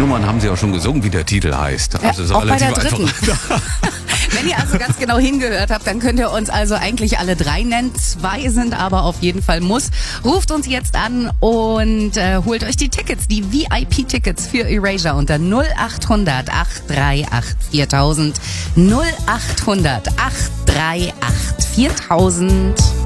Nummern haben sie auch schon gesungen, wie der Titel heißt. Also ist auch bei relativ der dritten. einfach. Wenn ihr also ganz genau hingehört habt, dann könnt ihr uns also eigentlich alle 3 nennen. 2 sind aber auf jeden Fall Muss. Ruft uns jetzt an und holt euch die Tickets, die VIP-Tickets für Erasure unter 0800 838 4000. 0800 838 4000.